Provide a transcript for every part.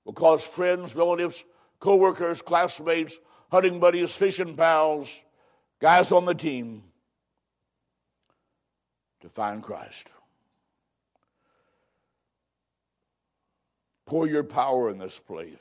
will cause friends, relatives, co-workers, classmates, hunting buddies, fishing pals, guys on the team to find Christ. Pour your power in this place.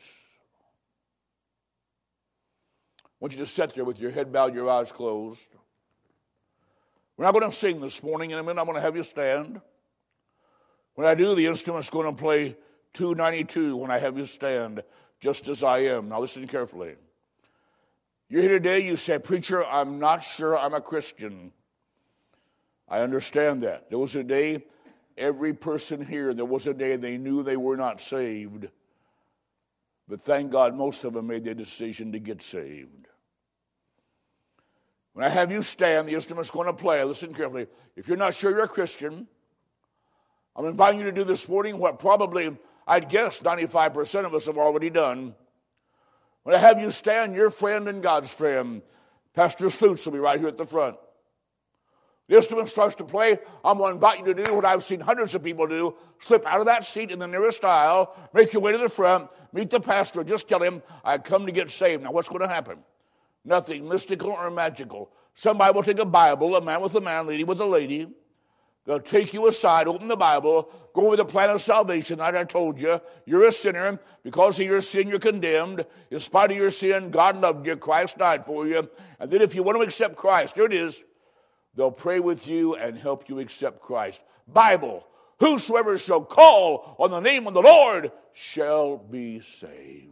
I want you to sit there with your head bowed, your eyes closed. We're not going to sing this morning. In a minute, I'm going to have you stand. When I do, the instrument's going to play 292 when I have you stand, just as I am. Now listen carefully. You're here today, you say, preacher, I'm not sure I'm a Christian. I understand that. There was a day, every person here, there was a day they knew they were not saved. But thank God most of them made the decision to get saved. When I have you stand, the instrument's going to play. Listen carefully. If you're not sure you're a Christian, I'm inviting you to do this morning what probably, I'd guess, 95% of us have already done. When I have you stand, your friend and God's friend, Pastor Slutz, will be right here at the front. The instrument starts to play. I'm going to invite you to do what I've seen hundreds of people do. Slip out of that seat in the nearest aisle, make your way to the front, meet the pastor, just tell him, I come to get saved. Now what's going to happen? Nothing mystical or magical. Somebody will take a Bible, a man with a man, lady with a lady. They'll take you aside, open the Bible, go over the plan of salvation that I told you. You're a sinner. Because of your sin, you're condemned. In spite of your sin, God loved you. Christ died for you. And then if you want to accept Christ, here it is. They'll pray with you and help you accept Christ. Bible, whosoever shall call on the name of the Lord shall be saved.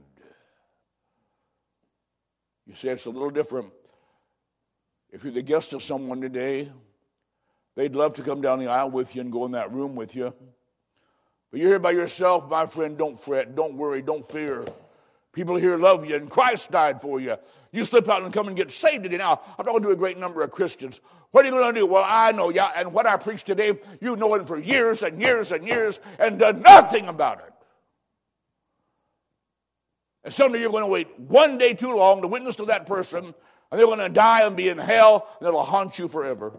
You say it's a little different. If you're the guest of someone today, they'd love to come down the aisle with you and go in that room with you. But you're here by yourself, my friend, don't fret, don't worry, don't fear. People here love you, and Christ died for you. You slip out and come and get saved today. Now, I'm talking to a great number of Christians. What are you going to do? Well, I know, yeah, and what I preach today, you know it for years and years and years and done nothing about it. And someday you're going to wait one day too long to witness to that person, and they're going to die and be in hell, and it'll haunt you forever.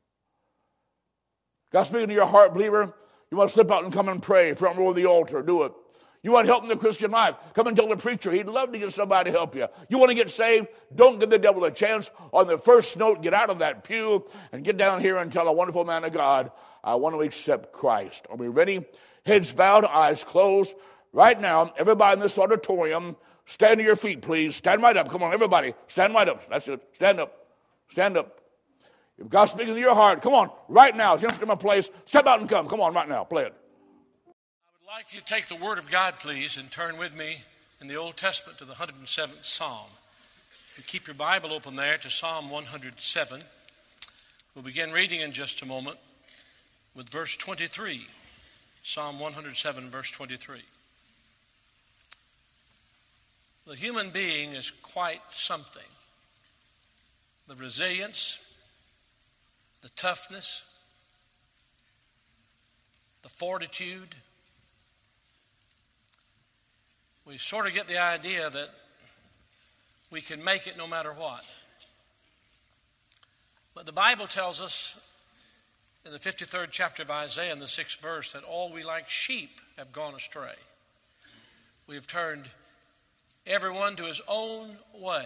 God speaking to your heart, believer, you want to slip out and come and pray, front row of the altar, do it. You want help in the Christian life, come and tell the preacher. He'd love to get somebody to help you. You want to get saved? Don't give the devil a chance. On the first note, get out of that pew and get down here and tell a wonderful man of God, I want to accept Christ. Are we ready? Heads bowed, eyes closed. Right now, everybody in this auditorium, stand to your feet, please. Stand right up. Come on, everybody. Stand right up. That's it. Stand up. Stand up. If God's speaking to your heart, come on, right now. As the instrument plays, step out and come. Come on, right now. Play it. I would like you to take the Word of God, please, and turn with me in the Old Testament to the 107th Psalm. If you keep your Bible open there to Psalm 107, we'll begin reading in just a moment with verse 23. Psalm 107, verse 23. The human being is quite something. The resilience, the toughness, the fortitude. We sort of get the idea that we can make it no matter what. But the Bible tells us in the 53rd chapter of Isaiah in the 6th verse that all we like sheep have gone astray. We have turned everyone to his own way,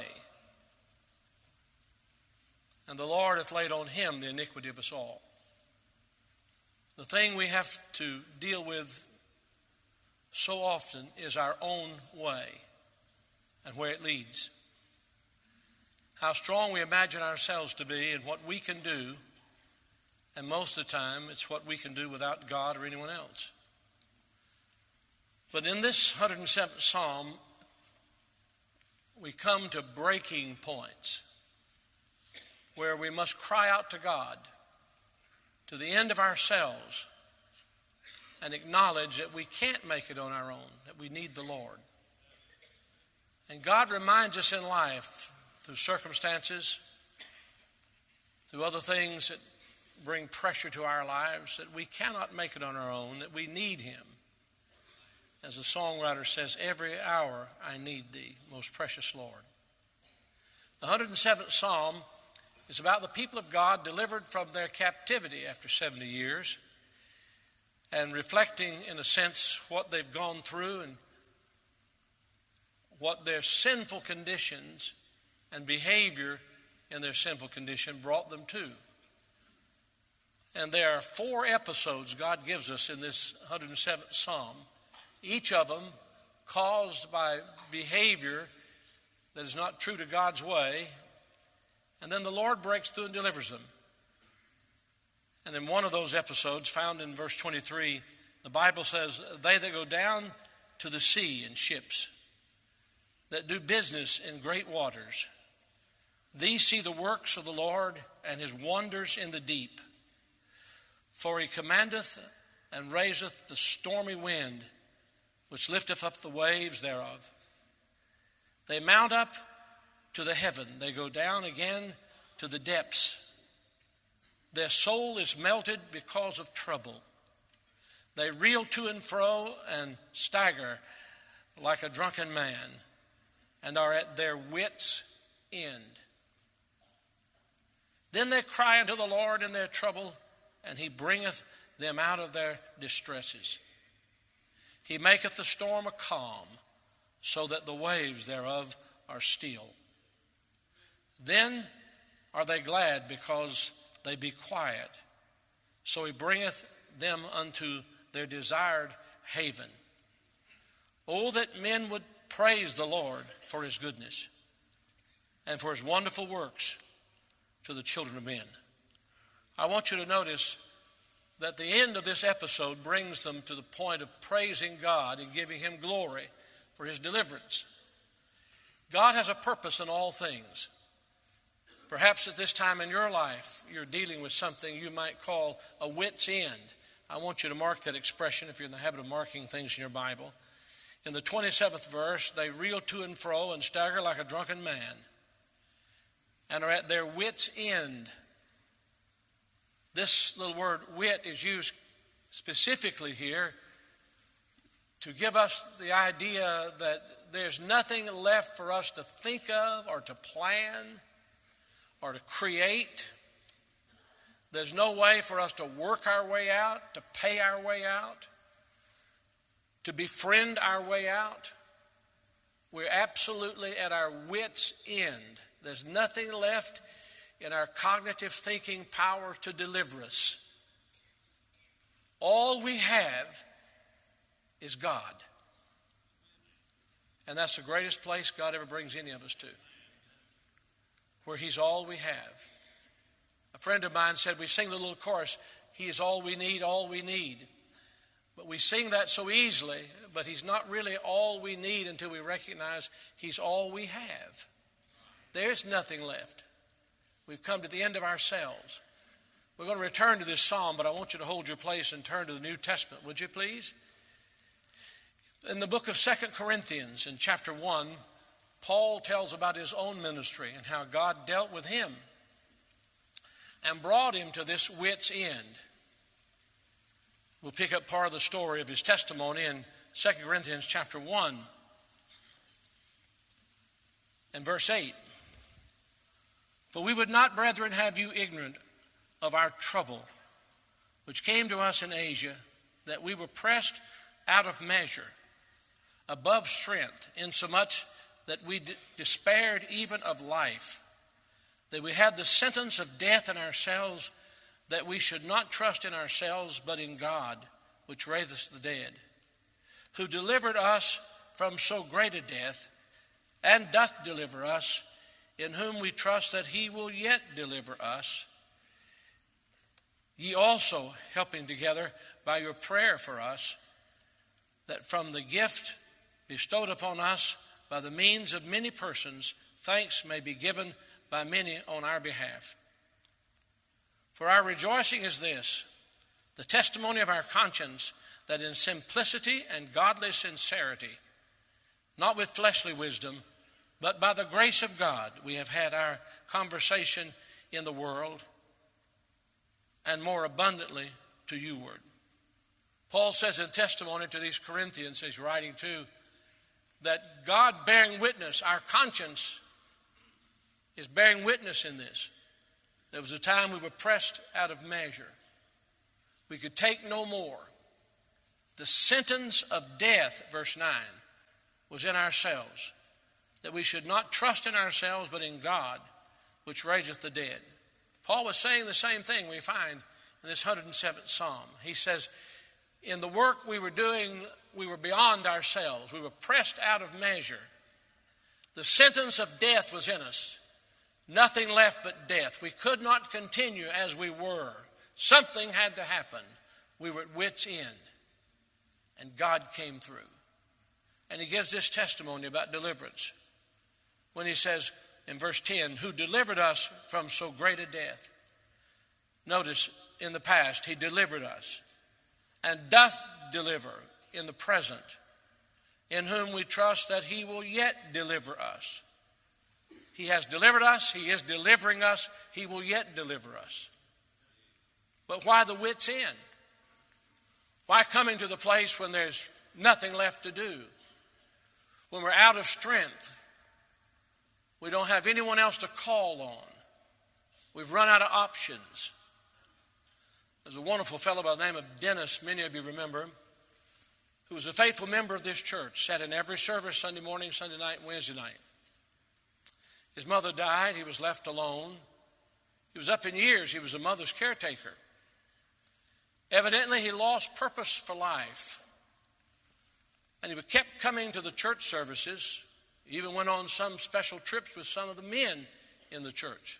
and the Lord hath laid on him the iniquity of us all. The thing we have to deal with so often is our own way and where it leads. How strong we imagine ourselves to be and what we can do, and most of the time it's what we can do without God or anyone else. But in this 107th Psalm, we come to breaking points where we must cry out to God to the end of ourselves and acknowledge that we can't make it on our own, that we need the Lord. And God reminds us in life, through circumstances, through other things that bring pressure to our lives, that we cannot make it on our own, that we need Him. As the songwriter says, every hour I need Thee, most precious Lord. The 107th Psalm is about the people of God delivered from their captivity after 70 years and reflecting, in a sense, what they've gone through and what their sinful conditions and behavior in their sinful condition brought them to. And there are 4 episodes God gives us in this 107th Psalm, each of them caused by behavior that is not true to God's way, and then the Lord breaks through and delivers them. And in one of those episodes, found in verse 23, the Bible says, "They that go down to the sea in ships, that do business in great waters, these see the works of the Lord and his wonders in the deep. For he commandeth and raiseth the stormy wind, which lifteth up the waves thereof. They mount up to the heaven, they go down again to the depths. Their soul is melted because of trouble. They reel to and fro and stagger like a drunken man, and are at their wits' end. Then they cry unto the Lord in their trouble, and he bringeth them out of their distresses. He maketh the storm a calm, so that the waves thereof are still. Then are they glad because they be quiet. So he bringeth them unto their desired haven. Oh, that men would praise the Lord for his goodness and for his wonderful works to the children of men." I want you to notice that the end of this episode brings them to the point of praising God and giving him glory for his deliverance. God has a purpose in all things. Perhaps at this time in your life, you're dealing with something you might call a wit's end. I want you to mark that expression if you're in the habit of marking things in your Bible. In the 27th verse, they reel to and fro and stagger like a drunken man, and are at their wits' end. This little word wit is used specifically here to give us the idea that there's nothing left for us to think of or to plan or to create. There's no way for us to work our way out, to pay our way out, to befriend our way out. We're absolutely at our wits' end. There's nothing left in our cognitive thinking power to deliver us. All we have is God. And that's the greatest place God ever brings any of us to, where he's all we have. A friend of mine said, we sing the little chorus, "He is all we need, all we need." But we sing that so easily, but he's not really all we need until we recognize he's all we have. There's nothing left. We've come to the end of ourselves. We're going to return to this psalm, but I want you to hold your place and turn to the New Testament, would you please? In the book of 2 Corinthians, in chapter 1, Paul tells about his own ministry and how God dealt with him and brought him to this wit's end. We'll pick up part of the story of his testimony in 2 Corinthians chapter 1 and verse 8. "For we would not, brethren, have you ignorant of our trouble, which came to us in Asia, that we were pressed out of measure, above strength, insomuch that we despaired even of life, that we had the sentence of death in ourselves, that we should not trust in ourselves, but in God, which raiseth the dead, who delivered us from so great a death, and doth deliver us, in whom we trust that he will yet deliver us, ye also helping together by your prayer for us, that from the gift bestowed upon us by the means of many persons, thanks may be given by many on our behalf. For our rejoicing is this, the testimony of our conscience, that in simplicity and godly sincerity, not with fleshly wisdom, but by the grace of God, we have had our conversation in the world, and more abundantly to youward." Paul says in testimony to these Corinthians he's writing to, that God bearing witness, our conscience is bearing witness in this. There was a time we were pressed out of measure. We could take no more. The sentence of death, verse 9, was in ourselves. that we should not trust in ourselves, but in God, which raiseth the dead. Paul was saying the same thing we find in this 107th Psalm. He says, in the work we were doing, we were beyond ourselves. We were pressed out of measure. The sentence of death was in us. Nothing left but death. We could not continue as we were. Something had to happen. We were at wit's end. And God came through. And he gives this testimony about deliverance when he says in verse 10, who delivered us from so great a death. Notice in the past, he delivered us and doth deliver in the present, in whom we trust that he will yet deliver us. He has delivered us. He is delivering us. He will yet deliver us. But why the wit's end? Why coming to the place when there's nothing left to do? When we're out of strength? We don't have anyone else to call on. We've run out of options. There's a wonderful fellow by the name of Dennis, many of you remember him, who was a faithful member of this church, sat in every service Sunday morning, Sunday night, and Wednesday night. His mother died. He was left alone. He was up in years. He was a mother's caretaker. Evidently, he lost purpose for life. And he kept coming to the church services. He even went on some special trips with some of the men in the church.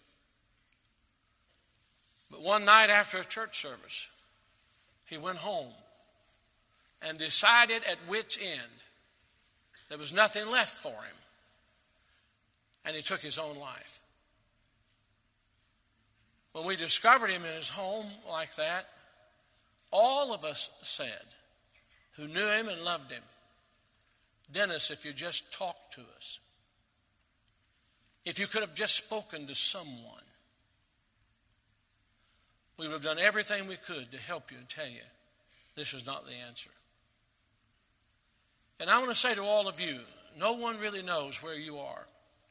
But one night after a church service, he went home and decided at wit's end there was nothing left for him. And he took his own life. When we discovered him in his home like that, all of us said, who knew him and loved him, Dennis, if you just talked to us, if you could have just spoken to someone, we would have done everything we could to help you and tell you this was not the answer. And I want to say to all of you, no one really knows where you are.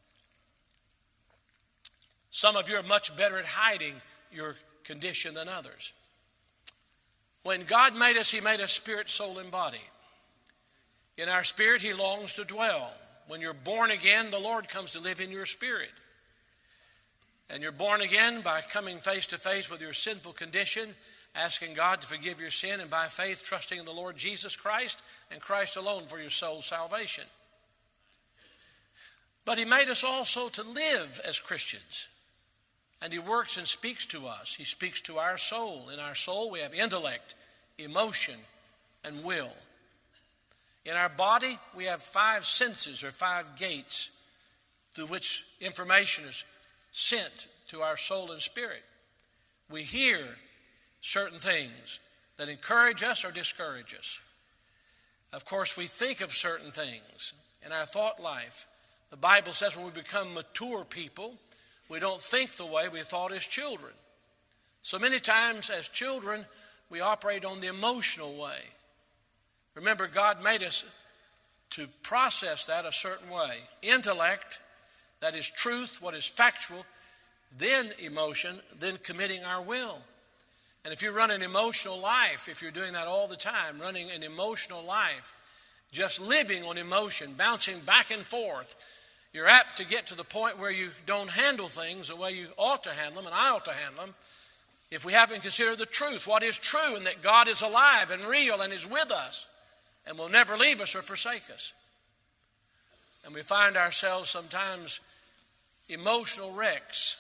Some of you are much better at hiding your condition than others. When God made us, he made us spirit, soul, and body. In our spirit, he longs to dwell. When you're born again, the Lord comes to live in your spirit. And you're born again by coming face to face with your sinful condition, asking God to forgive your sin, and by faith trusting in the Lord Jesus Christ and Christ alone for your soul's salvation. But he made us also to live as Christians. And he works and speaks to us. He speaks to our soul. In our soul we have intellect, emotion, and will. In our body we have 5 senses or 5 gates through which information is sent to our soul and spirit. We hear certain things that encourage us or discourage us. Of course, we think of certain things in our thought life. The Bible says when we become mature people, we don't think the way we thought as children. So many times as children, we operate on the emotional way. Remember, God made us to process that a certain way. Intellect, that is truth, what is factual, then emotion, then committing our will. And if you run an emotional life, if you're doing that all the time, running an emotional life, just living on emotion, bouncing back and forth, you're apt to get to the point where you don't handle things the way you ought to handle them, and I ought to handle them, if we haven't considered the truth, what is true, and that God is alive and real and is with us and will never leave us or forsake us. And we find ourselves sometimes emotional wrecks,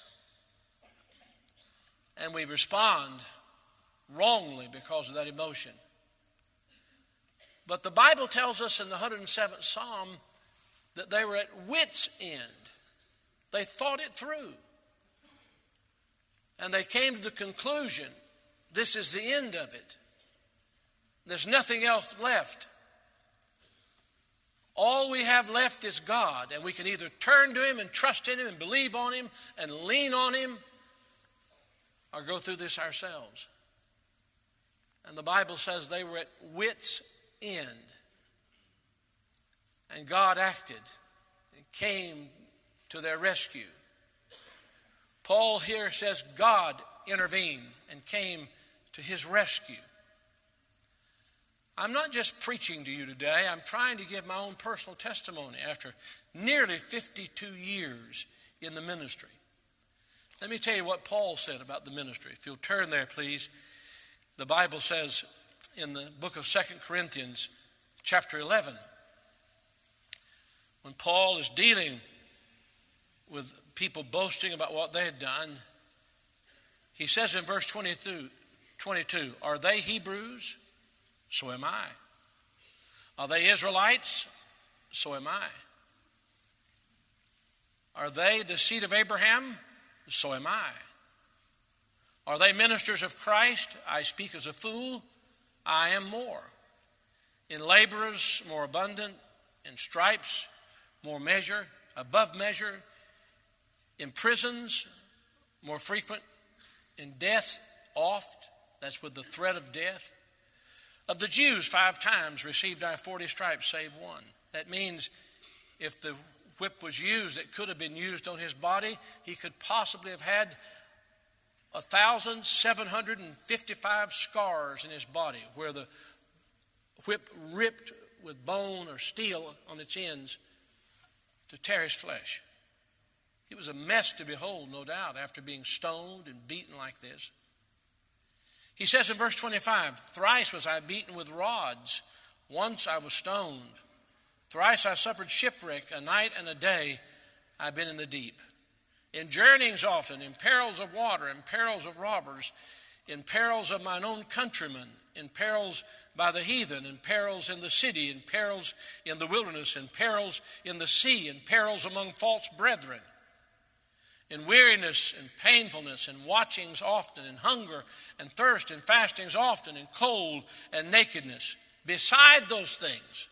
and we respond wrongly because of that emotion. But the Bible tells us in the 107th Psalm that they were at wit's end. They thought it through. And they came to the conclusion, this is the end of it. There's nothing else left. All we have left is God, and we can either turn to him and trust in him and believe on him and lean on him, or go through this ourselves. And the Bible says they were at wit's end. And God acted and came to their rescue. Paul here says God intervened and came to his rescue. I'm not just preaching to you today. I'm trying to give my own personal testimony after nearly 52 years in the ministry. Let me tell you what Paul said about the ministry. If you'll turn there, please. The Bible says in the book of 2 Corinthians, chapter 11, when Paul is dealing with people boasting about what they had done, he says in verse 22, are they Hebrews? So am I. Are they Israelites? So am I. Are they the seed of Abraham? So am I. Are they ministers of Christ? I speak as a fool. I am more. In laborers, more abundant. In stripes, more measure, above measure. In prisons, more frequent. In death, oft. That's with the threat of death. Of the Jews, 5 times received I 40 stripes, save one. That means if the whip was used, it could have been used on his body, he could possibly have had 1,755 scars in his body where the whip ripped with bone or steel on its ends to tear his flesh. It was a mess to behold, no doubt, after being stoned and beaten like this. He says in verse 25, thrice was I beaten with rods. Once I was stoned. Thrice I suffered shipwreck. A night and a day I've been in the deep. In journeyings often, in perils of water, in perils of robbers, in perils of mine own countrymen, in perils by the heathen, in perils in the city, in perils in the wilderness, in perils in the sea, in perils among false brethren. In weariness and painfulness, and watchings often, in hunger and thirst, and fastings often, in cold and nakedness. Beside those things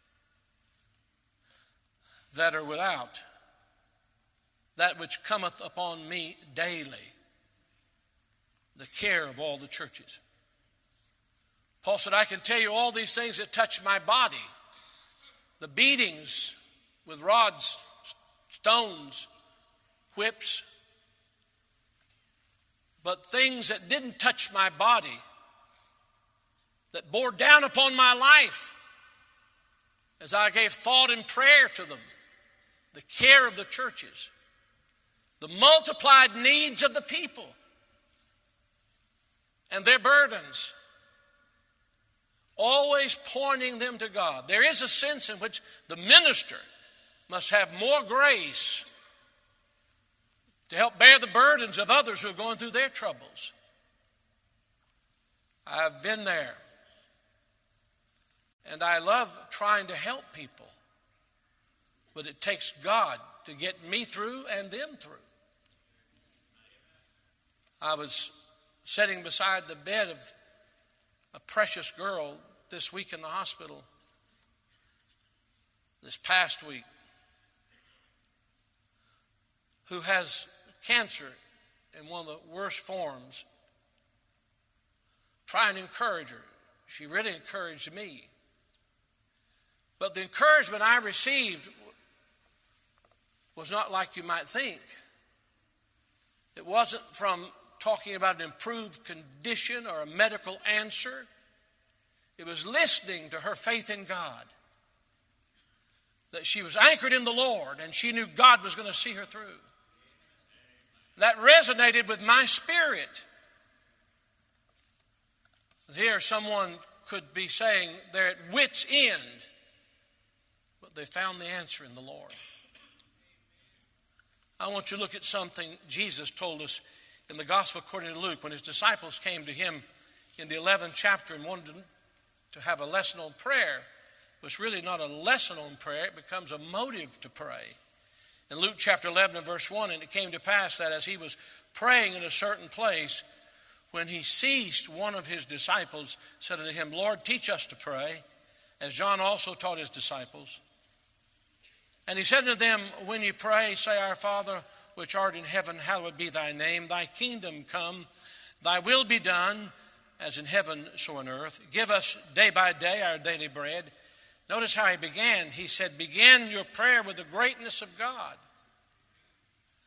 that are without, that which cometh upon me daily, the care of all the churches. Paul said, I can tell you all these things that touch my body. The beatings with rods, stones, whips, but things that didn't touch my body, that bore down upon my life as I gave thought and prayer to them, the care of the churches, the multiplied needs of the people and their burdens, always pointing them to God. There is a sense in which the minister must have more grace to help bear the burdens of others who are going through their troubles. I've been there. And I love trying to help people. But it takes God to get me through and them through. I was sitting beside the bed of a precious girl this week in the hospital, this past week, who has cancer in one of the worst forms. Try and encourage her. She really encouraged me. But the encouragement I received was not like you might think. It wasn't from talking about an improved condition or a medical answer. It was listening to her faith in God. That she was anchored in the Lord and she knew God was going to see her through. That resonated with my spirit. Here someone could be saying they're at wit's end, but they found the answer in the Lord. I want you to look at something Jesus told us in the Gospel according to Luke when his disciples came to him in the 11th chapter and wanted to have a lesson on prayer. It was really not a lesson on prayer. It becomes a motive to pray. In Luke chapter 11 and verse 1, and it came to pass that as he was praying in a certain place, when he ceased, one of his disciples said unto him, Lord, teach us to pray, as John also taught his disciples. And he said unto them, when you pray, say, Our Father, which art in heaven, hallowed be thy name. Thy kingdom come, thy will be done, as in heaven, so on earth. Give us day by day our daily bread. Notice how he began. He said, begin your prayer with the greatness of God.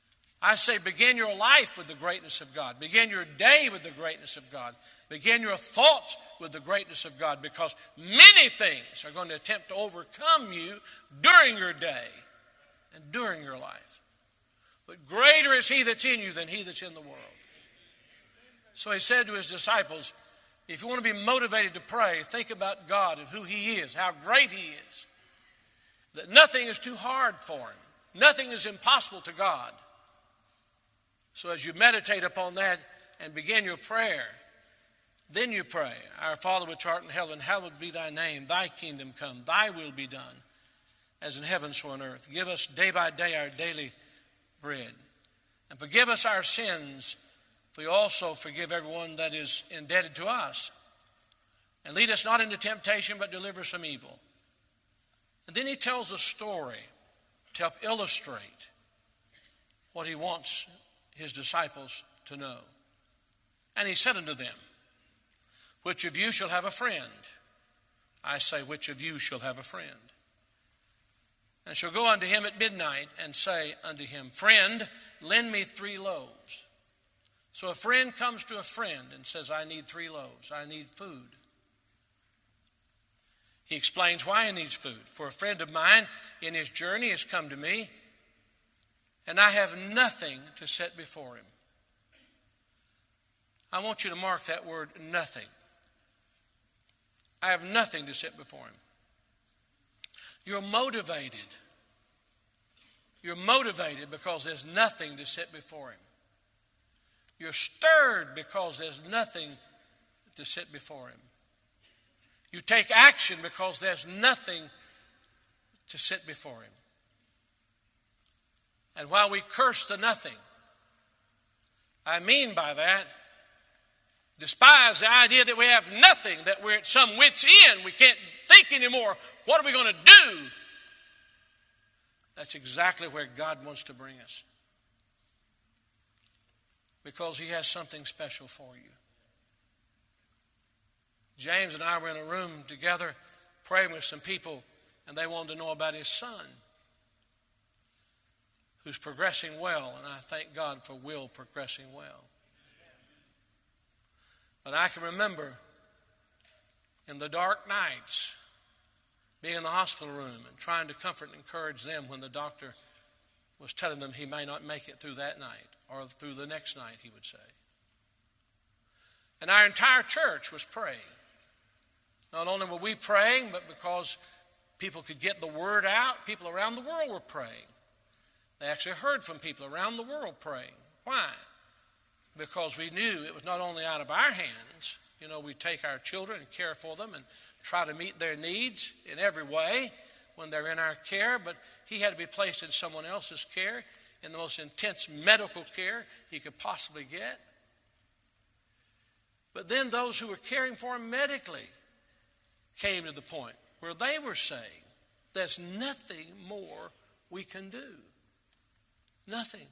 I say begin your life with the greatness of God. Begin your day with the greatness of God. Begin your thoughts with the greatness of God, because many things are going to attempt to overcome you during your day and during your life. But greater is he that's in you than he that's in the world. So he said to his disciples, if you want to be motivated to pray, think about God and who he is, how great he is. That nothing is too hard for him. Nothing is impossible to God. So as you meditate upon that and begin your prayer, then you pray, Our Father which art in heaven, hallowed be thy name. Thy kingdom come, thy will be done, as in heaven so on earth. Give us day by day our daily bread. And forgive us our sins, for we also forgive everyone that is indebted to us. And lead us not into temptation, but deliver us from evil. And then he tells a story to help illustrate what he wants his disciples to know. And he said unto them, which of you shall have a friend? I say, which of you shall have a friend? And shall go unto him at midnight and say unto him, friend, lend me 3 loaves. So a friend comes to a friend and says, I need 3 loaves. I need food. He explains why he needs food. For a friend of mine in his journey has come to me, and I have nothing to set before him. I want you to mark that word, nothing. I have nothing to set before him. You're motivated. You're motivated because there's nothing to set before him. You're stirred because there's nothing to set before him. You take action because there's nothing to set before him. And while we curse the nothing, I mean by that, despise the idea that we have nothing, that we're at some wit's end, we can't think anymore, what are we going to do? That's exactly where God wants to bring us. Because he has something special for you. James and I were in a room together praying with some people, and they wanted to know about his son, who's progressing well, and I thank God for Will progressing well. But I can remember in the dark nights being in the hospital room and trying to comfort and encourage them when the doctor was telling them he may not make it through that night or through the next night, he would say. And our entire church was praying. Not only were we praying, but because people could get the word out, people around the world were praying. They actually heard from people around the world praying. Why? Because we knew it was not only out of our hands. You know, we take our children and care for them and try to meet their needs in every way when they're in our care, but he had to be placed in someone else's care, in the most intense medical care he could possibly get. But then those who were caring for him medically came to the point where they were saying, there's nothing more we can do. Nothing.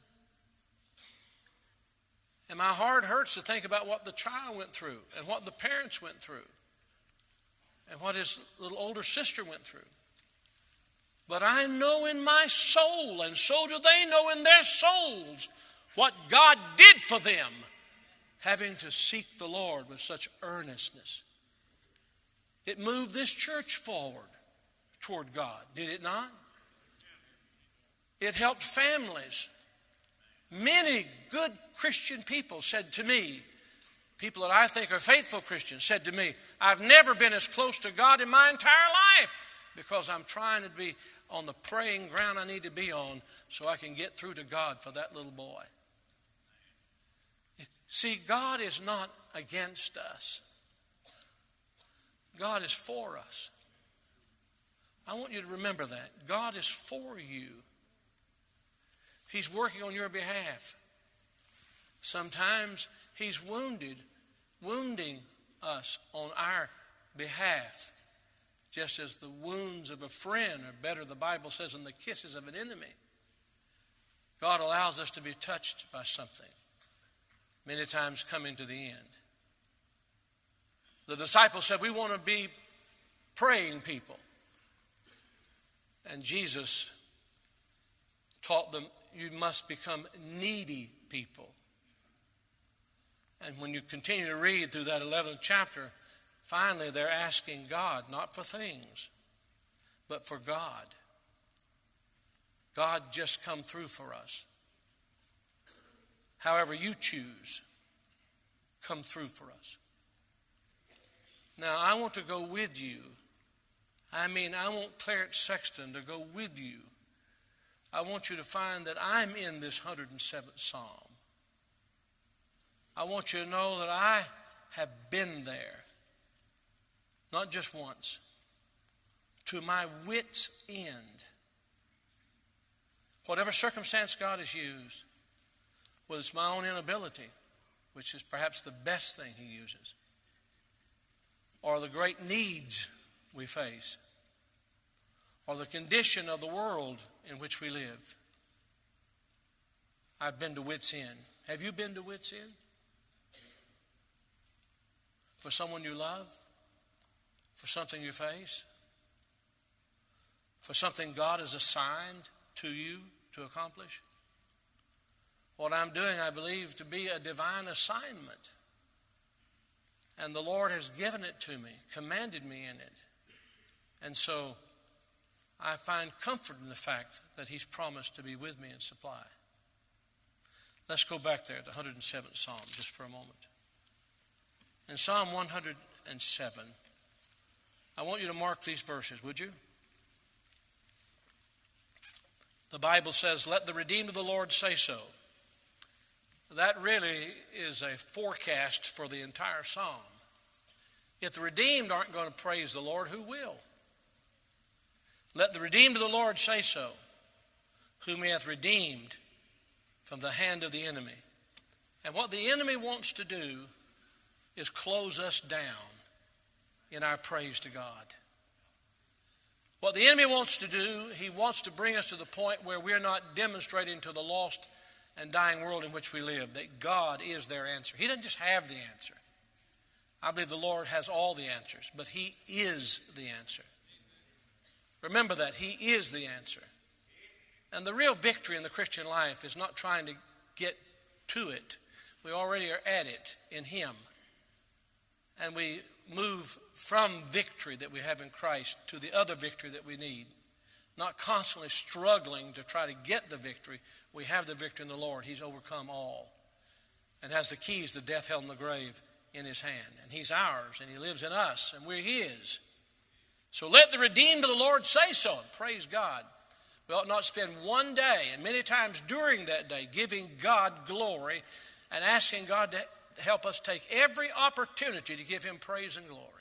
And my heart hurts to think about what the child went through and what the parents went through and what his little older sister went through. But I know in my soul, and so do they know in their souls, what God did for them, having to seek the Lord with such earnestness. It moved this church forward toward God, did it not? It helped families. Many good Christian people said to me, people that I think are faithful Christians said to me, I've never been as close to God in my entire life because I'm trying to be on the praying ground I need to be on so I can get through to God for that little boy. See, God is not against us. God is for us. I want you to remember that. God is for you. He's working on your behalf. Sometimes he's wounding us on our behalf, just as the wounds of a friend are better, the Bible says, than the kisses of an enemy. God allows us to be touched by something, many times coming to the end. The disciples said, we want to be praying people. And Jesus taught them you must become needy people. And when you continue to read through that 11th chapter, finally they're asking God, not for things, but for God. God, just come through for us. However you choose, come through for us. Now, I want to go with you. I want Clarence Sexton to go with you. I want you to find that I'm in this 107th Psalm. I want you to know that I have been there, not just once, to my wit's end. Whatever circumstance God has used, whether it's my own inability, which is perhaps the best thing He uses, or the great needs we face, or the condition of the world in which we live, I've been to wit's end. Have you been to wit's end? For someone you love? For something you face? For something God has assigned to you to accomplish? What I'm doing, I believe, to be a divine assignment. And the Lord has given it to me, commanded me in it. And so I find comfort in the fact that He's promised to be with me and supply. Let's go back there to the 107th Psalm just for a moment. In Psalm 107, I want you to mark these verses, would you? The Bible says, "Let the redeemed of the Lord say so." That really is a forecast for the entire psalm. If the redeemed aren't going to praise the Lord, who will? Let the redeemed of the Lord say so, whom He hath redeemed from the hand of the enemy. And what the enemy wants to do is close us down in our praise to God. What the enemy wants to do, he wants to bring us to the point where we're not demonstrating to the lost and dying world in which we live that God is their answer. He doesn't just have the answer. I believe the Lord has all the answers, but He is the answer. Remember that. He is the answer. And the real victory in the Christian life is not trying to get to it. We already are at it in Him. And we move from victory that we have in Christ to the other victory that we need. Not constantly struggling to try to get the victory. We have the victory in the Lord. He's overcome all and has the keys to death, hell, and the grave in His hand. And He's ours, and He lives in us, and we're His. So let the redeemed of the Lord say so. Praise God. We ought not spend one day, and many times during that day, giving God glory and asking God to help us take every opportunity to give Him praise and glory.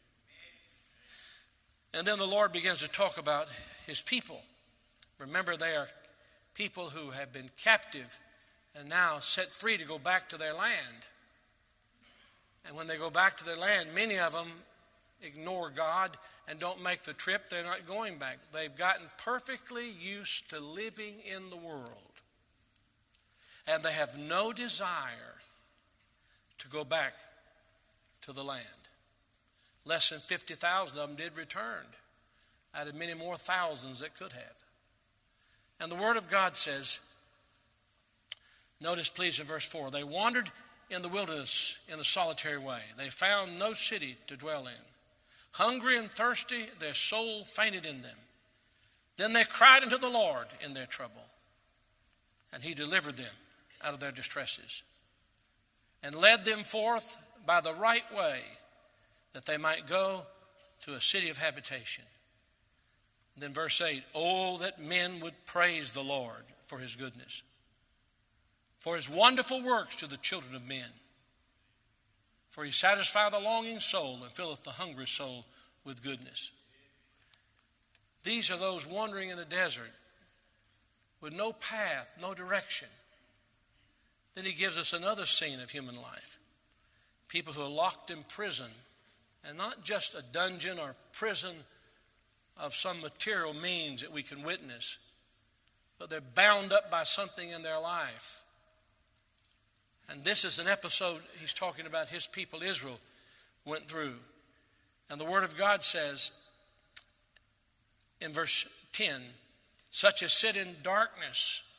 And then the Lord begins to talk about His people. Remember, they are people who have been captive and now set free to go back to their land. And when they go back to their land, many of them ignore God and don't make the trip. They're not going back. They've gotten perfectly used to living in the world. And they have no desire to go back to the land. Less than 50,000 of them did return, out of many more thousands that could have. And the Word of God says, notice please in verse 4, they wandered in the wilderness in a solitary way. They found no city to dwell in. Hungry and thirsty, their soul fainted in them. Then they cried unto the Lord in their trouble, and He delivered them out of their distresses, and led them forth by the right way, that they might go to a city of habitation. And then verse 8, oh, that men would praise the Lord for His goodness, for His wonderful works to the children of men. For He satisfieth the longing soul and filleth the hungry soul with goodness. These are those wandering in a desert with no path, no direction. Then He gives us another scene of human life. People who are locked in prison, and not just a dungeon or prison of some material means that we can witness, but they're bound up by something in their life. And this is an episode He's talking about His people Israel went through. And the Word of God says in verse 10, such as sit in darkness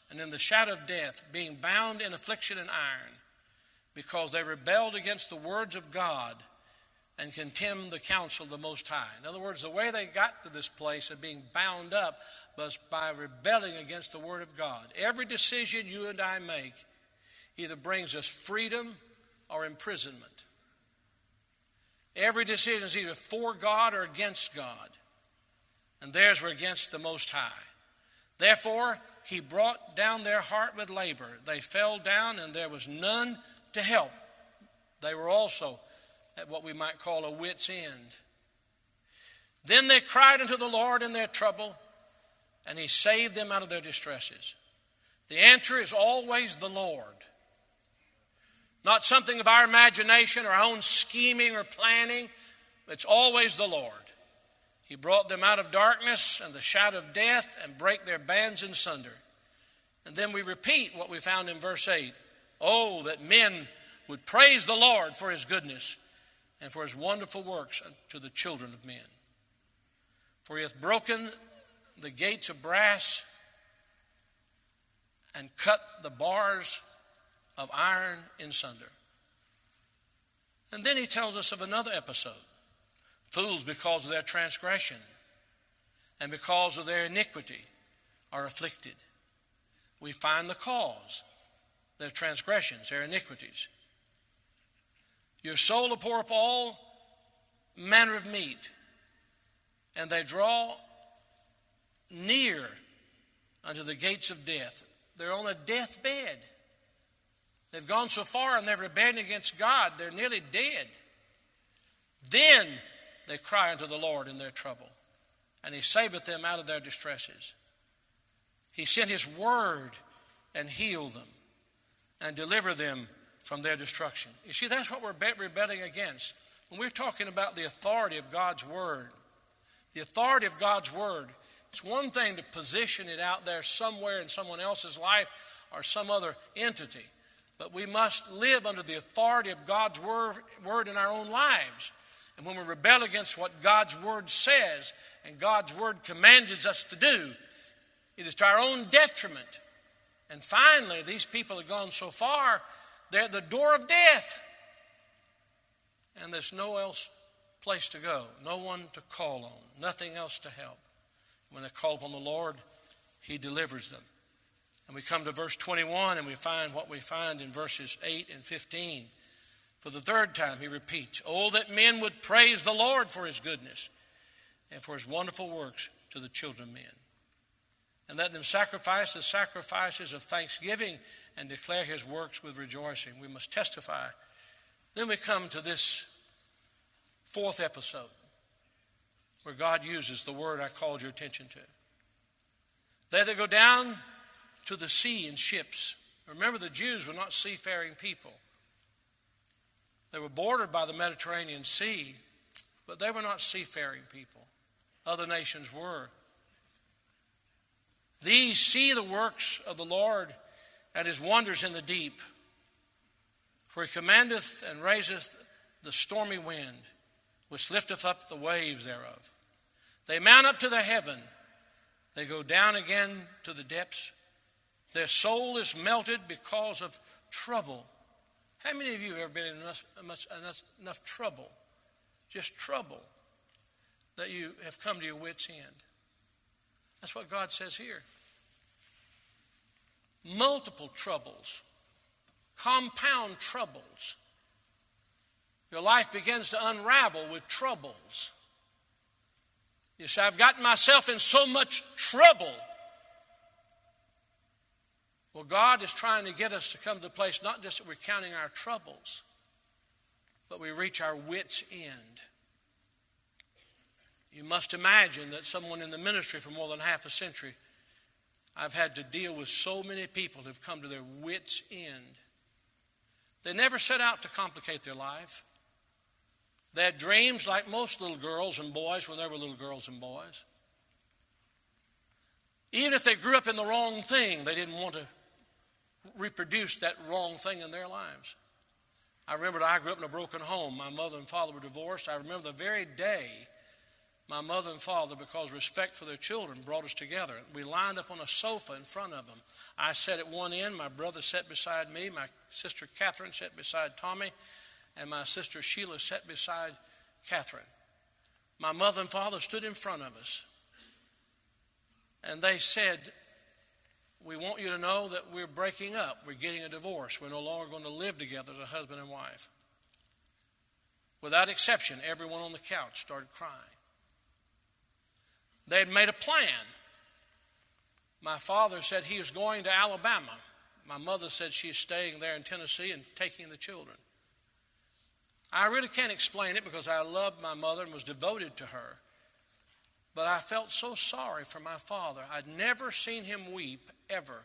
and in the shadow of death, being bound in affliction and iron, because they rebelled against the words of God and contemned the counsel of the Most High. In other words, the way they got to this place of being bound up was by rebelling against the Word of God. Every decision you and I make either brings us freedom or imprisonment. Every decision is either for God or against God. And theirs were against the Most High. Therefore, he brought down their heart with labor. They fell down, and there was none to help. They were also at what we might call a wit's end. Then they cried unto the Lord in their trouble, and he saved them out of their distresses. The answer is always the Lord. Not something of our imagination or our own scheming or planning. It's always the Lord. He brought them out of darkness and the shadow of death and brake their bands in sunder. And then we repeat what we found in verse 8. Oh, that men would praise the Lord for his goodness and for his wonderful works to the children of men. For he hath broken the gates of brass and cut the bars of iron in sunder. And then he tells us of another episode. Fools, because of their transgression and because of their iniquity, are afflicted. We find the cause, their transgressions, their iniquities. Your soul to pour up all manner of meat, and they draw near unto the gates of death. They're on a deathbed. They've gone so far in their rebellion against God, they're nearly dead. Then they cry unto the Lord in their trouble, and he saveth them out of their distresses. He sent his word and healed them and delivered them from their destruction. You see, that's what we're rebelling against. When we're talking about the authority of God's word, the authority of God's word, it's one thing to position it out there somewhere in someone else's life or some other entity, but we must live under the authority of God's word in our own lives. And when we rebel against what God's word says and God's word commands us to do, it is to our own detriment. And finally, these people have gone so far, they're at the door of death. And there's no else place to go, no one to call on, nothing else to help. When they call upon the Lord, he delivers them. And we come to verse 21 and we find what we find in verses 8 and 15. For the third time he repeats, oh, that men would praise the Lord for his goodness and for his wonderful works to the children of men. And let them sacrifice the sacrifices of thanksgiving and declare his works with rejoicing. We must testify. Then we come to this fourth episode where God uses the word I called your attention to. They that go down to the sea in ships. Remember, the Jews were not seafaring people. They were bordered by the Mediterranean Sea, but they were not seafaring people. Other nations were. These see the works of the Lord and his wonders in the deep. For he commandeth and raiseth the stormy wind, which lifteth up the waves thereof. They mount up to the heaven. They go down again to the depths. Their soul is melted because of trouble. How many of you have ever been in enough trouble, just trouble, that you have come to your wit's end? That's what God says here. Multiple troubles, compound troubles. Your life begins to unravel with troubles. You say, I've gotten myself in so much trouble. Well, God is trying to get us to come to the place not just that we're counting our troubles, but we reach our wit's end. You must imagine that someone in the ministry for more than half a century, I've had to deal with so many people who've come to their wit's end. They never set out to complicate their life. They had dreams like most little girls and boys when they were little girls and boys. Even if they grew up in the wrong thing, they didn't want to reproduce that wrong thing in their lives. I remember I grew up in a broken home. My mother and father were divorced. I remember the very day My mother and father, because respect for their children, brought us together. We lined up on a sofa in front of them. I sat at one end, my brother sat beside me, my sister Catherine sat beside Tommy, and my sister Sheila sat beside Catherine. My mother and father stood in front of us, and they said, we want you to know that we're breaking up. We're getting a divorce. We're no longer going to live together as a husband and wife. Without exception, everyone on the couch started crying. They had made a plan. My father said he was going to Alabama. My mother said she's staying there in Tennessee and taking the children. I really can't explain it because I loved my mother and was devoted to her. But I felt so sorry for my father. I'd never seen him weep, ever.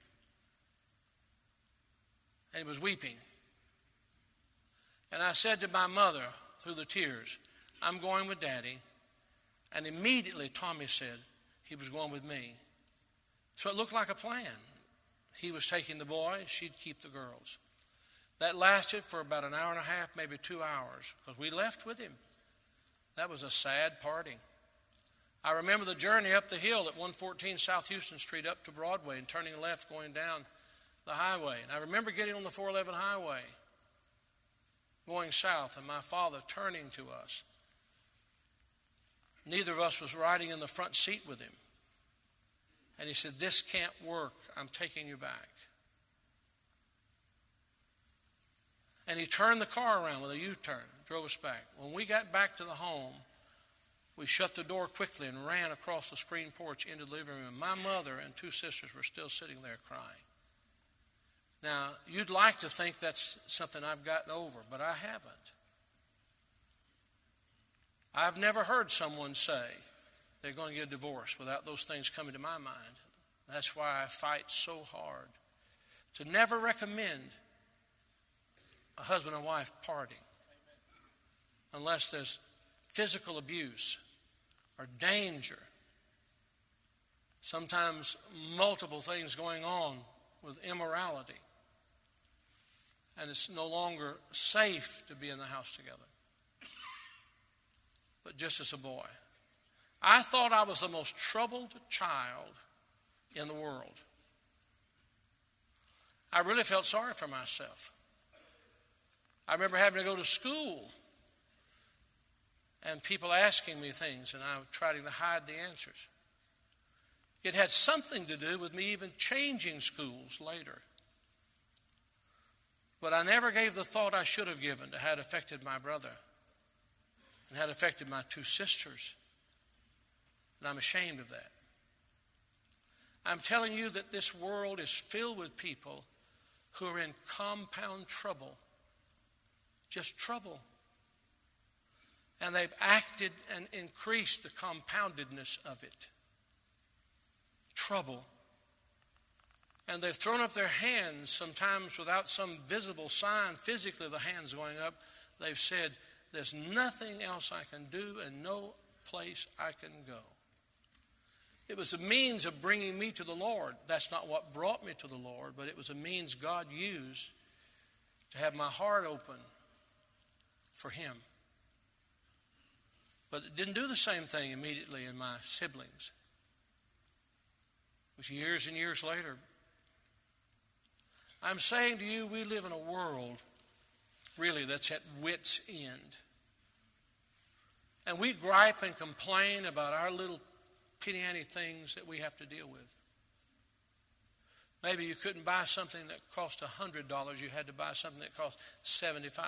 And he was weeping. And I said to my mother through the tears, I'm going with Daddy. And immediately Tommy said he was going with me. So it looked like a plan. He was taking the boys, she'd keep the girls. That lasted for about an hour and a half, maybe 2 hours, because we left with him. That was a sad parting. I remember the journey up the hill at 114 South Houston Street up to Broadway and turning left going down the highway. And I remember getting on the 411 highway, going south, and my father turning to us. Neither of us was riding in the front seat with him. And he said, this can't work. I'm taking you back. And he turned the car around with a U-turn, drove us back. When we got back to the home, we shut the door quickly and ran across the screen porch into the living room. My mother and 2 sisters were still sitting there crying. Now, you'd like to think that's something I've gotten over, but I haven't. I've never heard someone say they're going to get a divorce without those things coming to my mind. That's why I fight so hard to never recommend a husband and wife parting unless there's physical abuse or danger. Sometimes multiple things going on with immorality. And it's no longer safe to be in the house together. But just as a boy, I thought I was the most troubled child in the world. I really felt sorry for myself. I remember having to go to school and people asking me things, and I was trying to hide the answers. It had something to do with me even changing schools later. But I never gave the thought I should have given to how it affected my brother and how it affected my 2 sisters. And I'm ashamed of that. I'm telling you that this world is filled with people who are in compound trouble. Just trouble. And they've acted and increased the compoundedness of it. Trouble. And they've thrown up their hands, sometimes without some visible sign, physically the hands going up. They've said, there's nothing else I can do and no place I can go. It was a means of bringing me to the Lord. That's not what brought me to the Lord, but it was a means God used to have my heart open for Him. But it didn't do the same thing immediately in my siblings. It was years and years later. I'm saying to you, we live in a world, really, that's at wit's end. And we gripe and complain about our little penny-ante things that we have to deal with. Maybe you couldn't buy something that cost $100. You had to buy something that cost $75.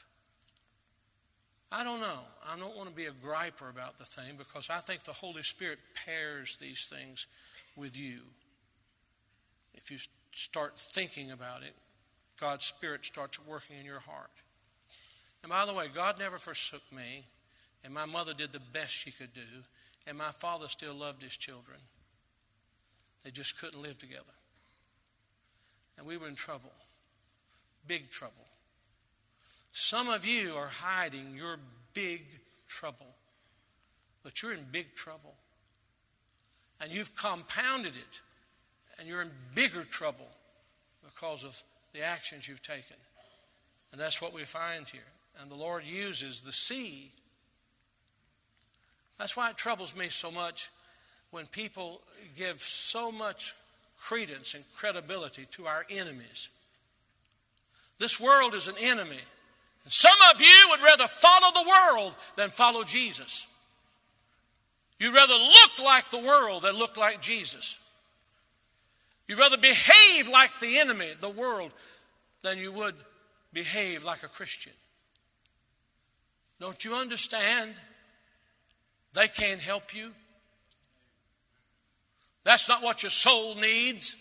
I don't know. I don't want to be a griper about the thing because I think the Holy Spirit pairs these things with you. If you start thinking about it, God's Spirit starts working in your heart. And by the way, God never forsook me, and my mother did the best she could do, and my father still loved his children. They just couldn't live together. And we were in trouble, big trouble. Some of you are hiding your big trouble, but you're in big trouble. And you've compounded it, and you're in bigger trouble because of the actions you've taken. And that's what we find here. And the Lord uses the sea That's why it troubles me so much when people give so much credence and credibility to our enemies. This world is an enemy. And some of you would rather follow the world than follow Jesus. You'd rather look like the world than look like Jesus. You'd rather behave like the enemy, the world, than you would behave like a Christian. Don't you understand? They can't help you. That's not what your soul needs.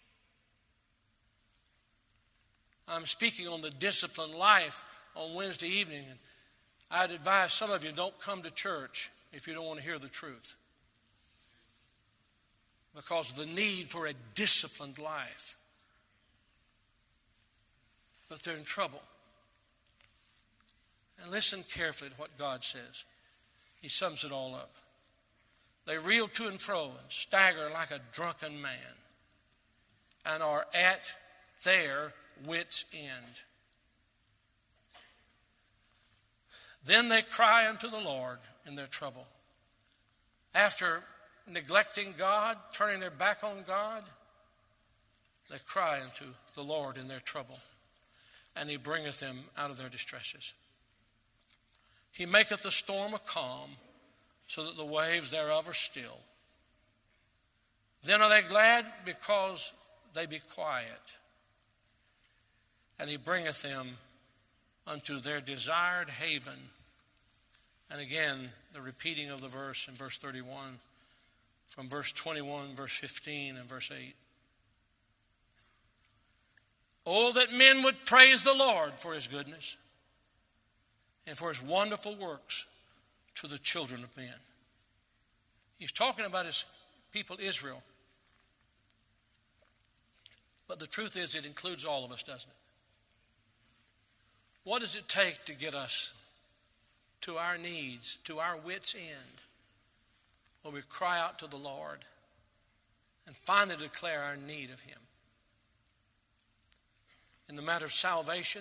I'm speaking on the disciplined life on Wednesday evening. And I'd advise some of you don't come to church if you don't want to hear the truth. Because of the need for a disciplined life. But they're in trouble. And listen carefully to what God says. He sums it all up. They reel to and fro and stagger like a drunken man and are at their wits' end. Then they cry unto the Lord in their trouble. After neglecting God, turning their back on God, they cry unto the Lord in their trouble, and He bringeth them out of their distresses. He maketh the storm a calm, so that the waves thereof are still. Then are they glad because they be quiet. And He bringeth them unto their desired haven. And again, the repeating of the verse in verse 31, from verse 21, verse 15, and verse 8. Oh, that men would praise the Lord for His goodness and for His wonderful works to the children of men. He's talking about His people Israel. But the truth is, it includes all of us, doesn't it? What does it take to get us to our needs, to our wits' end, where we cry out to the Lord and finally declare our need of Him? In the matter of salvation,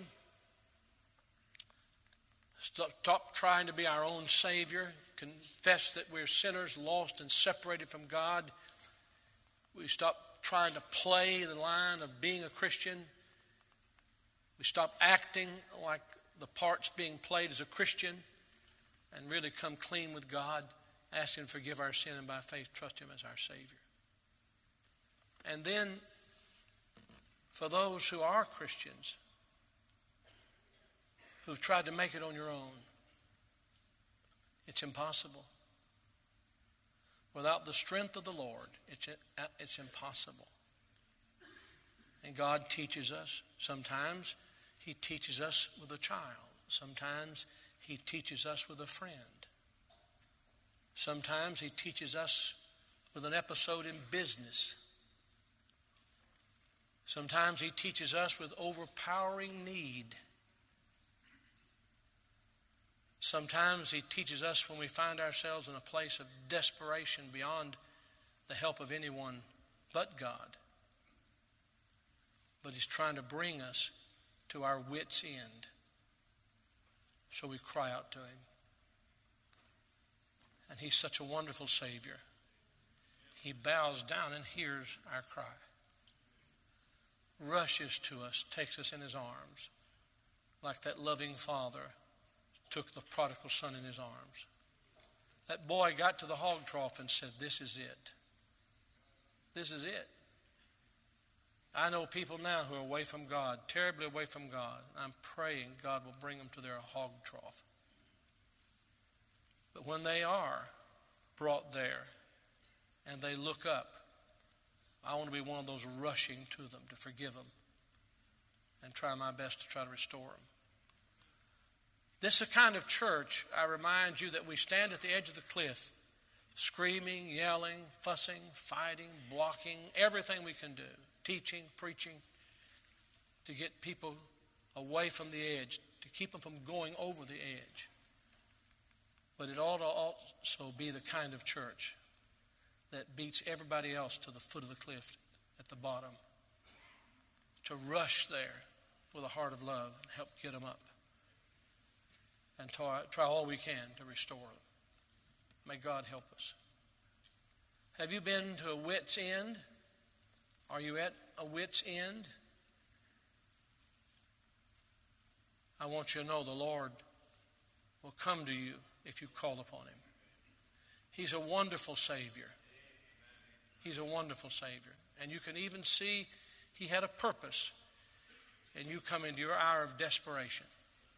stop trying to be our own Savior. Confess that we're sinners, lost and separated from God. We stop trying to play the line of being a Christian. We stop acting like the parts being played as a Christian and really come clean with God, ask Him to forgive our sin, and by faith trust Him as our Savior. And then, for those who are Christians, who've tried to make it on your own, it's impossible. Without the strength of the Lord, it's impossible. And God teaches us. Sometimes He teaches us with a child. Sometimes He teaches us with a friend. Sometimes He teaches us with an episode in business. Sometimes He teaches us with overpowering need. Sometimes He teaches us when we find ourselves in a place of desperation beyond the help of anyone but God. But He's trying to bring us to our wits' end. So we cry out to Him. And He's such a wonderful Savior. He bows down and hears our cry. Rushes to us, takes us in His arms, like that loving Father took the prodigal son in His arms. That boy got to the hog trough and said, "This is it. This is it." I know people now who are away from God, terribly away from God. I'm praying God will bring them to their hog trough. But when they are brought there and they look up, I want to be one of those rushing to them to forgive them and try my best to try to restore them. This is the kind of church, I remind you, that we stand at the edge of the cliff, screaming, yelling, fussing, fighting, blocking, everything we can do, teaching, preaching, to get people away from the edge, to keep them from going over the edge. But it ought to also be the kind of church that beats everybody else to the foot of the cliff at the bottom, to rush there with a heart of love and help get them up and try all we can to restore them. May God help us. Have you been to a wit's end? Are you at a wit's end? I want you to know the Lord will come to you if you call upon Him. He's a wonderful Savior. He's a wonderful Savior. And you can even see He had a purpose in you coming to your hour of desperation,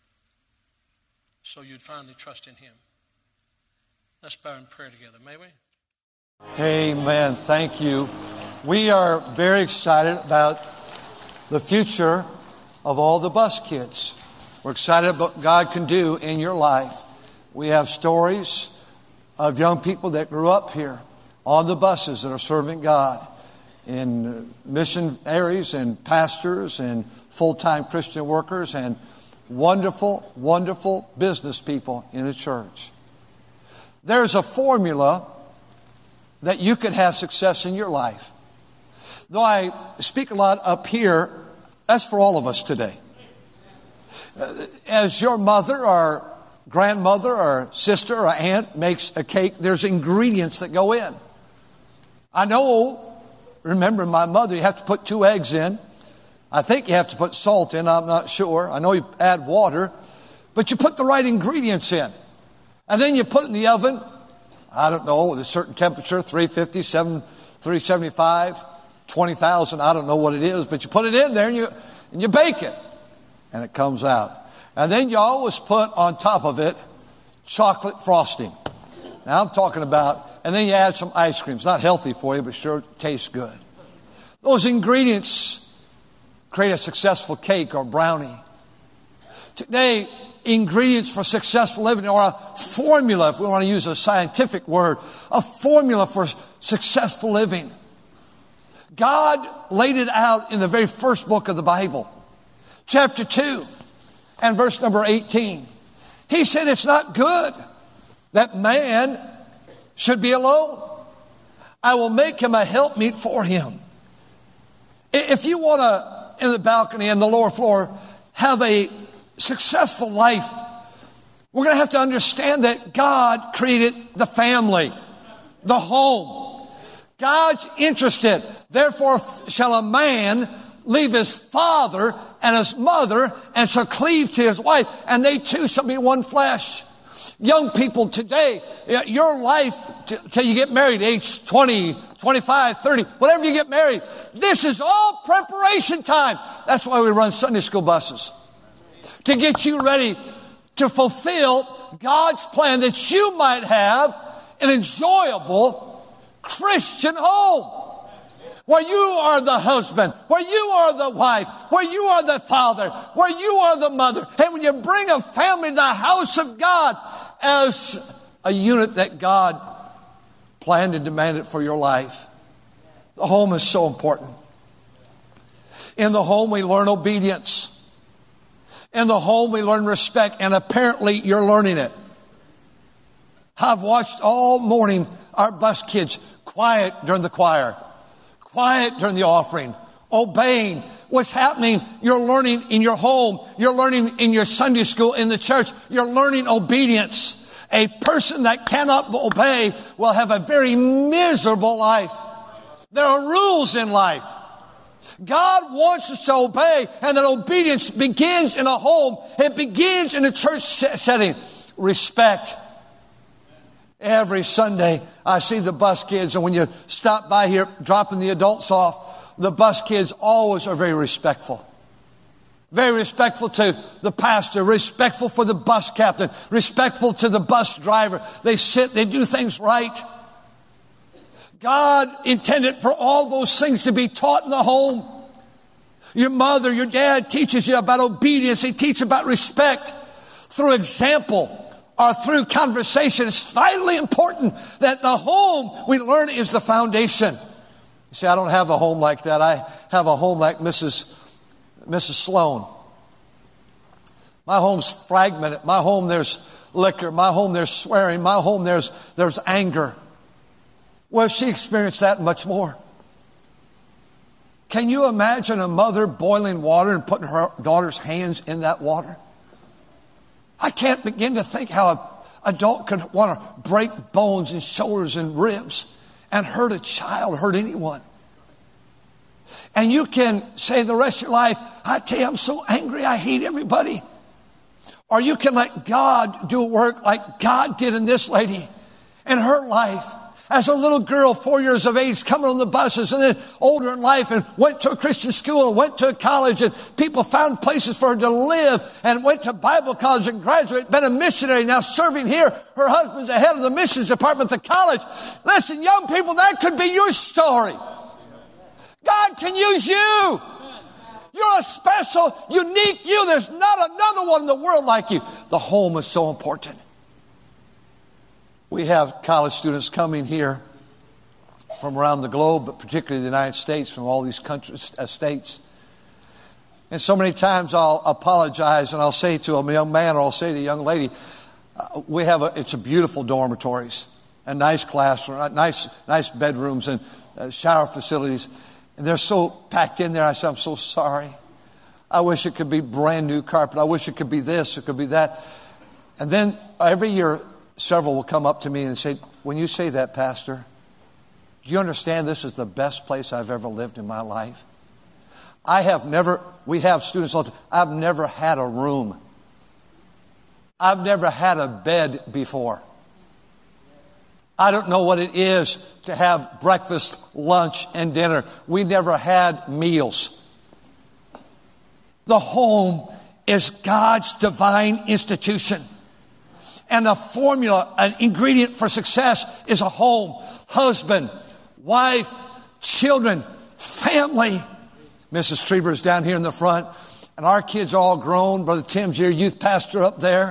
so you'd finally trust in Him. Let's bow in prayer together, may we? Amen. Thank you. We are very excited about the future of all the bus kids. We're excited about what God can do in your life. We have stories of young people that grew up here on the buses that are serving God in missionaries and pastors and full-time Christian workers and wonderful, wonderful business people in a church. There's a formula that you can have success in your life. Though I speak a lot up here, that's for all of us today. As your mother or grandmother or sister or aunt makes a cake, there's ingredients that go in. I know, remember my mother, you have to put 2 eggs in. I think you have to put salt in, I'm not sure. I know you add water, but you put the right ingredients in. And then you put it in the oven, I don't know, with a certain temperature, 350, 375, 20,000, I don't know what it is, but you put it in there and you bake it, and it comes out. And then you always put on top of it chocolate frosting. Now I'm talking about, and then you add some ice cream. It's not healthy for you, but sure tastes good. Those ingredients create a successful cake or brownie. Today, ingredients for successful living, or a formula, if we want to use a scientific word, a formula for successful living. God laid it out in the very first book of the Bible, chapter 2 and verse number 18. He said it's not good that man should be alone. I will make him a helpmeet for him. If you want to, in the balcony and the lower floor, have a successful life, we're going to have to understand that God created the family, the home. God's interested. Therefore shall a man leave his father and his mother and shall cleave to his wife, and they two shall be one flesh. Young people today, your life till you get married, age 20, 25, 30, whatever you get married, this is all preparation time. That's why we run Sunday school buses, to get you ready to fulfill God's plan that you might have an enjoyable Christian home, where you are the husband, where you are the wife, where you are the father, where you are the mother. And when you bring a family to the house of God as a unit that God planned and demanded for your life, the home is so important. In the home, we learn obedience. In the home, we learn respect, and apparently you're learning it. I've watched all morning our bus kids quiet during the choir, quiet during the offering, obeying what's happening. You're learning in your home. You're learning in your Sunday school, in the church. You're learning obedience. A person that cannot obey will have a very miserable life. There are rules in life. God wants us to obey, and that obedience begins in a home. It begins in a church setting. Respect. Every Sunday, I see the bus kids, and when you stop by here dropping the adults off, the bus kids always are very respectful. Very respectful to the pastor, respectful for the bus captain, respectful to the bus driver. They sit, they do things right. God intended for all those things to be taught in the home. Your mother, your dad teaches you about obedience. They teach about respect through example or through conversation. It's vitally important that the home we learn is the foundation. You see, I don't have a home like that. I have a home like Mrs. Sloan. My home's fragmented. My home, there's liquor. My home, there's swearing. My home, there's anger. Well, she experienced that much more. Can you imagine a mother boiling water and putting her daughter's hands in that water? I can't begin to think how adult could want to break bones and shoulders and ribs and hurt a child, hurt anyone. And you can say the rest of your life, I tell you, I'm so angry, I hate everybody. Or you can let God do a work like God did in this lady in her life. As a little girl, 4 years of age, coming on the buses, and then older in life, and went to a Christian school and went to a college, and people found places for her to live, and went to Bible college and graduated, been a missionary, now serving here. Her husband's the head of the missions department at the college. Listen, young people, that could be your story. God can use you. You're a special, unique you. There's not another one in the world like you. The home is so important. We have college students coming here from around the globe, but particularly the United States, from all these countries, states. And so many times I'll apologize and I'll say to a young man or I'll say to a young lady, it's a beautiful dormitories, a nice classroom, nice bedrooms and shower facilities. And they're so packed in there. I say, I'm so sorry. I wish it could be brand new carpet. I wish it could be this, it could be that. And then every year, several will come up to me and say, when you say that, Pastor, do you understand this is the best place I've ever lived in my life? We have students all the time, I've never had a room. I've never had a bed before. I don't know what it is to have breakfast, lunch, and dinner. We never had meals. The home is God's divine institution. And a formula, an ingredient for success is a home. Husband, wife, children, family. Mrs. Trieber's down here in the front. And our kids are all grown. Brother Tim's your youth pastor up there.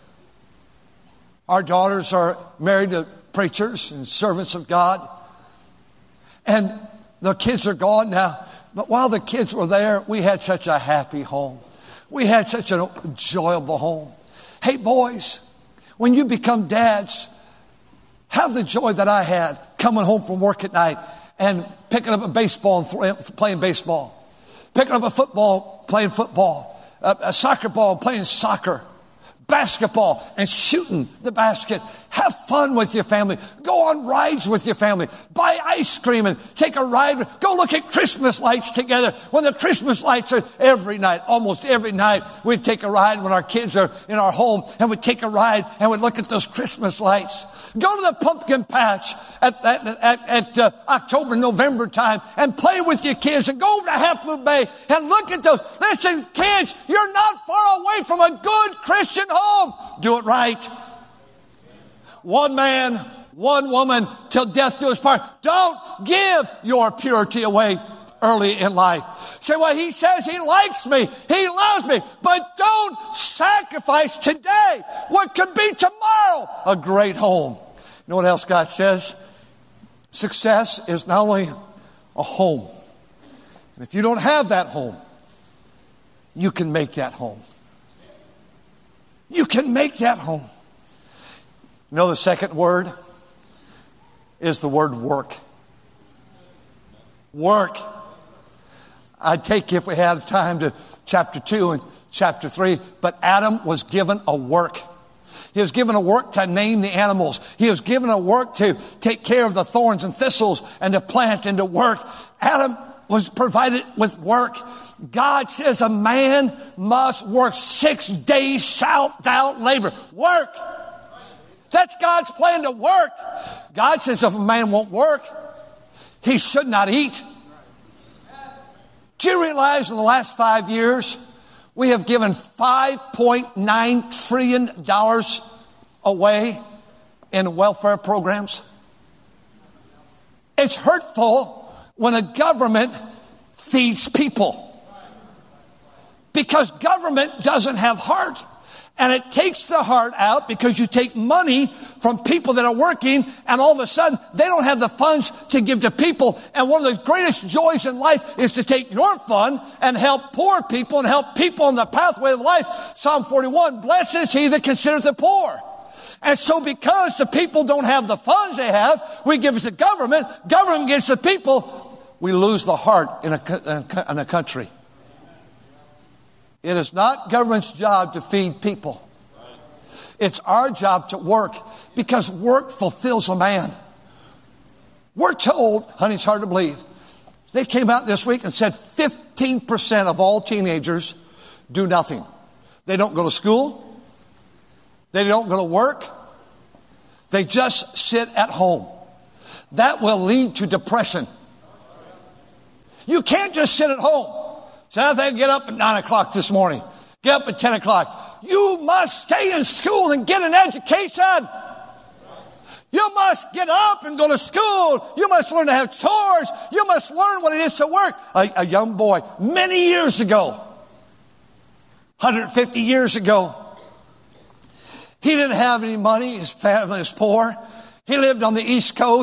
Our daughters are married to preachers and servants of God. And the kids are gone now. But while the kids were there, we had such a happy home. We had such an enjoyable home. Hey, boys, when you become dads, have the joy that I had coming home from work at night and picking up a baseball and playing baseball. Picking up a football, playing football. A soccer ball and playing soccer. Basketball and shooting the basket. Have fun with your family. Go on rides with your family. Buy ice cream and take a ride. Go look at Christmas lights together. When the Christmas lights are every night, almost every night, we'd take a ride when our kids are in our home, and we'd take a ride and we'd look at those Christmas lights. Go to the pumpkin patch at October, November time and play with your kids, and go over to Half Moon Bay and look at those. Listen, kids, you're not far away from a good Christian home. Do it right. One man, one woman, till death do us part. Don't give your purity away early in life. Say, well, he says he likes me, he loves me, but don't sacrifice today what could be tomorrow a great home. You know what else God says? Success is not only a home. And if you don't have that home, you can make that home. You can make that home. You know, the second word is the word work. Work. I'd take, if we had time, to chapter 2 and chapter 3. But Adam was given a work. He was given a work to name the animals. He was given a work to take care of the thorns and thistles and to plant and to work. Adam was provided with work. God says a man must work 6 days, shalt thou labor. Work. That's God's plan to work. God says if a man won't work, he should not eat. Do you realize in the last 5 years, we have given $5.9 trillion away in welfare programs? It's hurtful when a government feeds people, because government doesn't have heart. And it takes the heart out because you take money from people that are working, and all of a sudden they don't have the funds to give to people. And one of the greatest joys in life is to take your fund and help poor people and help people on the pathway of life. Psalm 41, blessed is he that considereth the poor. And so because the people don't have the funds they have, we give it to government. Government gives to people. We lose the heart in a country. It is not government's job to feed people. It's our job to work because work fulfills a man. We're told, honey, it's hard to believe. They came out this week and said 15% of all teenagers do nothing. They don't go to school. They don't go to work. They just sit at home. That will lead to depression. You can't just sit at home. So I think get up at 9 o'clock this morning. Get up at 10 o'clock. You must stay in school and get an education. You must get up and go to school. You must learn to have chores. You must learn what it is to work. A young boy, many years ago, 150 years ago, he didn't have any money. His family was poor. He lived on the East Coast.